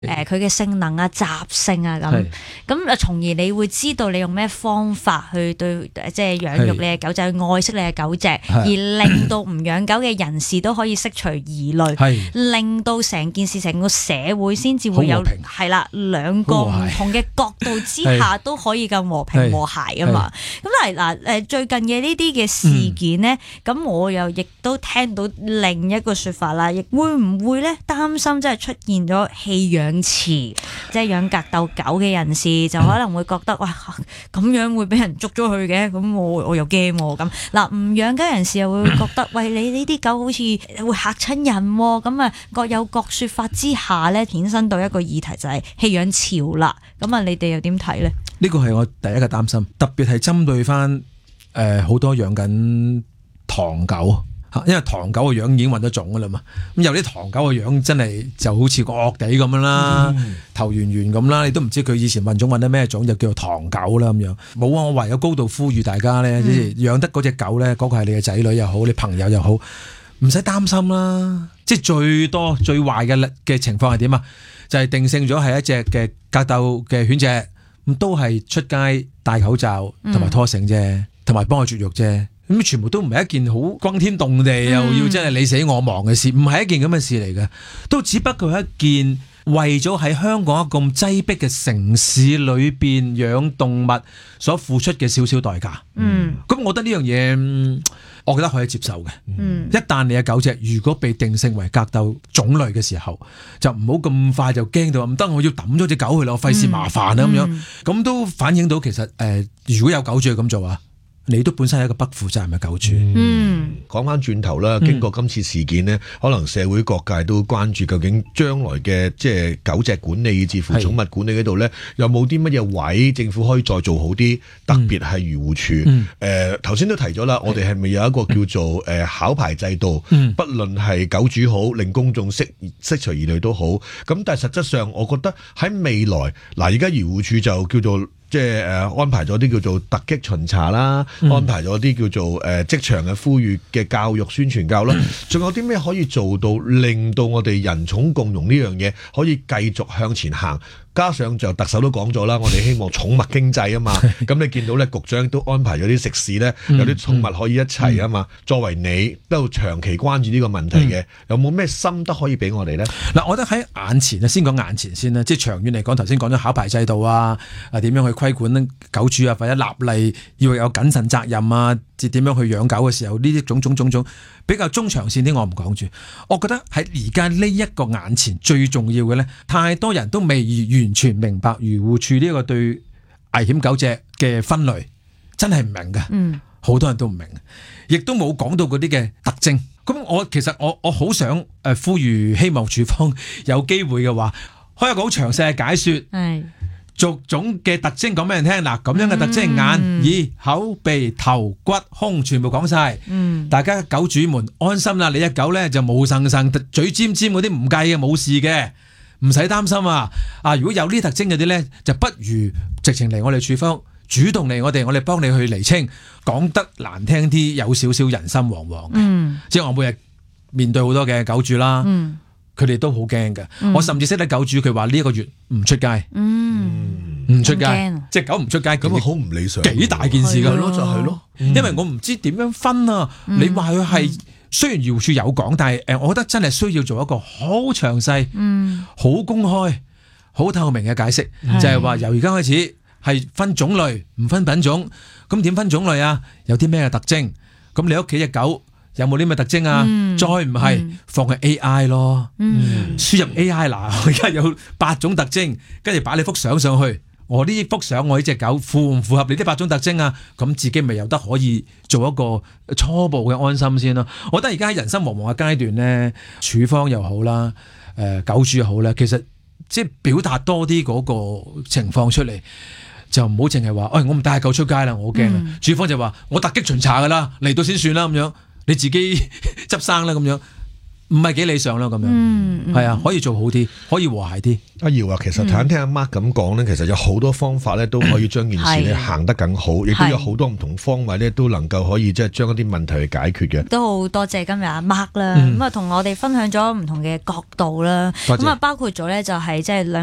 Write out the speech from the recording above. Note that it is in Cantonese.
佢嘅性能啊、習性啊咁從而你會知道你用咩方法去對即係養育你嘅狗仔，去愛惜你嘅狗隻，而令到唔養狗嘅人士都可以釋除疑慮，令到成件事成個社會先至會有係啦兩個唔同嘅角度之下都可以咁和平和諧啊嘛。咁嗱最近嘅呢啲嘅事件呢，咁我又亦都聽到另一個說法啦，亦會唔會咧擔心即係出現咗棄養池，即係養格鬥狗嘅人士就可能會覺得哇咁樣會俾人捉咗去嘅，咁我又驚喎。咁嗱唔養狗人士又會覺得喂，你呢啲狗好似會嚇親人喎，咁啊各有各說法之下咧，衍生到一個議題就係棄養潮啦。咁啊你哋又點睇咧？ 呢個係我第一個擔心，特別係針對翻好多養緊唐狗。因為唐狗嘅樣已經揾得種噶啦嘛，咁有啲唐狗嘅樣真係就好似個惡地咁樣啦，頭圓圓咁啦，你都唔知佢以前揾種揾得咩種，就叫做唐狗啦咁樣。冇啊，我唯有高度呼籲大家咧，即係養得嗰隻狗咧，嗰個係你嘅仔女又好，你朋友又好，唔使擔心啦。即係最多最壞嘅情況係點啊？就係定性咗係一隻嘅格鬥嘅犬隻，咁都係出街戴口罩同埋拖繩啫，同埋幫佢絕育啫。咁全部都唔係一件好轟天動地又要真係你死我亡嘅事，唔係一件咁嘅事嚟嘅，都只不過係一件為咗喺香港咁擠迫嘅城市裏邊養動物所付出嘅少少代價。咁我覺得呢樣嘢，我覺得可以接受嘅。一旦你嘅狗隻如果被定性為格鬥種類嘅時候，就唔好咁快就驚到唔得，我要抌咗隻狗去咯，費事麻煩啦咁樣。咁都反映到其實如果有狗主咁做啊，你都本身係一個不負責任嘅狗主。 講翻轉頭啦，經過今次事件呢，可能社會各界都關注究竟將來嘅即係狗隻管理，以至乎寵物管理嗰度呢，有冇啲乜嘢位政府可以再做好啲？特別係漁護署。頭先都提咗啦，我哋係咪有一個叫做考牌制度？不論係狗主好，令公眾釋除疑慮都好。咁但係實質上，我覺得喺未來嗱，而家漁護署就叫做即係安排咗啲叫做突擊巡查啦，安排咗啲叫做職場嘅呼籲嘅教育宣傳教啦，仲有啲咩可以做到令到我哋人寵共融呢樣嘢可以繼續向前行？加上就特首都講咗啦，我哋希望寵物經濟啊嘛，咁你見到咧局長都安排咗啲食肆咧，有啲寵物可以一齊啊嘛。作為你都長期關注呢個問題嘅，有冇咩心得可以俾我哋咧？ 嗱，我覺得喺眼前先講眼前先啦，即係長遠嚟講，頭先講咗考牌制度啊，點樣去規管狗主啊，或者立例要有謹慎責任啊，即係點樣去養狗嘅時候，呢啲種種比較中長線啲我唔講住。我覺得喺而家呢一個眼前最重要嘅咧，太多人都未完全明白漁護署呢個對危險狗隻嘅分類，真係唔明嘅。好多人都唔明，亦都冇講到嗰啲嘅特徵。咁其實我好想呼籲，希望署方有機會嘅話，開一個好詳細嘅解說，逐種嘅特徵講俾人聽。嗱，咁樣嘅特徵，眼、耳、口、鼻、頭、骨、胸，全部講晒。大家狗主們安心啦，你隻狗咧就毛神神、嘴尖尖嗰啲唔計嘅，冇事嘅，唔使擔心啊！如果有呢啲特徵嗰啲咧，就不如直情嚟我哋署方，主動嚟我哋幫你去釐清。講得難聽啲，有少少人心惶惶。即係我每日面對好多嘅狗主啦，佢哋都好驚嘅。我甚至識得狗主，佢話呢一個月唔出街，唔出街，隻狗唔出街，咁好唔理想， 幾大件事㗎咯， 就係咯。 因為我唔知點樣分啊。你話佢係雖然漁護署有講，但係我覺得真係需要做一個好詳細、好公開、好透明嘅解釋，就係話由而家開始係分種類，唔分品種。咁點分種類啊？有啲咩特徵？咁你屋企隻狗有冇啲咩特徵啊？再唔係放喺 AI 咯，輸入 AI 嗱，我而家有8種特徵，跟住擺你幅相上去。我呢幅相，我呢隻狗符唔符合你啲8種特徵啊？咁自己咪有得可以做一個初步嘅安心先咯。我覺得而家喺人心惶惶嘅階段咧，署方又好啦，狗主又好咧，其實即係表達多啲嗰個情況出嚟。就唔好淨係話，我唔帶狗出街啦，我好驚啦。署方就話我突擊巡查噶啦，嚟到先算啦咁樣，你自己執生啦咁樣。 唔係幾理想啦咁樣，係啊，可以做好啲，可以和諧啲。 阿姚啊，其實聽阿 Mark 咁講咧，其實有好多方法咧，都可以將件事咧行得更好，亦都有好多唔同方位咧，都能夠可以即係將一啲問題去解決嘅。 都好多謝今日阿 Mark 啦，咁啊同我哋分享咗唔同嘅角度啦，咁啊包括咗咧就係即係兩